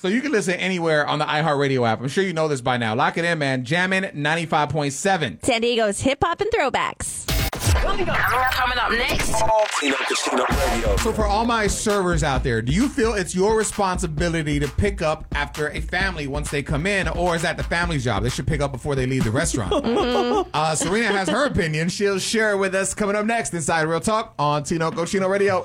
So you can listen anywhere on the iHeartRadio app. I'm sure you know this by now. Lock it in, man. Jammin' 95.7. San Diego's hip hop and throwbacks. Coming up next. Tino Casino Radio. So for all my servers out there, do you feel it's your responsibility to pick up after a family once they come in, or is that the family's job? They should pick up before they leave the restaurant. Serena has her opinion. She'll share it with us coming up next inside Real Talk on Tino Cochino Radio.